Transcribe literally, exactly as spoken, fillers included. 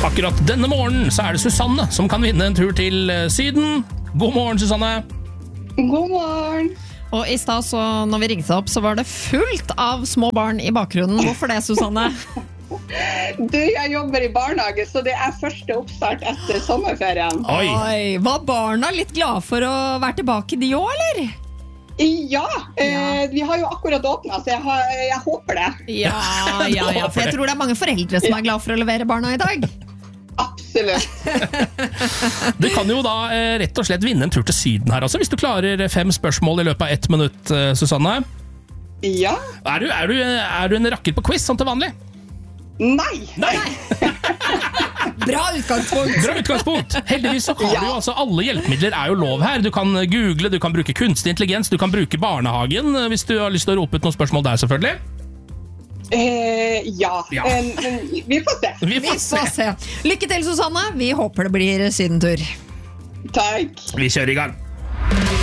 Akkurat denne morgenen så er det Susanne som kan vinne en tur til Syden. God morgen, Susanne. God morgen. Og i stad, så når vi ringte opp, så var det fullt av små barn i bakgrunnen. Hvorfor det, Susanne? Du, jeg jobber i barnehage, så det er første oppstart etter sommerferien. Oi. Oi, var barna litt glad for å være tilbake de også, eller? Ja, eh, vi har jo akkurat åpnet, så jeg, har, jeg håper det. Ja, ja, ja, for jeg tror det er mange foreldre som er glad for å levere barna i dag. Absolutt. Du kan jo da eh, rett og slett vinne en tur til Syden her også, hvis du klarer fem spørsmål i løpet av ett minutt, eh, Susanne. Ja. Er du, er, du, er du en rakker på quiz, sånn til vanlig? Nei. Nei. Bra utgangspunkt. Bra utgangspunkt. Heldigvis så har du jo altså alle hjelpemidler er jo lov her. Du kan google, du kan bruke kunstig intelligens, du kan bruke barnehagen hvis du har lyst til å rope ut noen spørsmål der, selvfølgelig. Eh, ja, Ja. Men, men vi får se. Vi Vi får se. får se. Lykke til, Susanne. Vi håper det blir sydentur. Takk. Vi kjører i gang.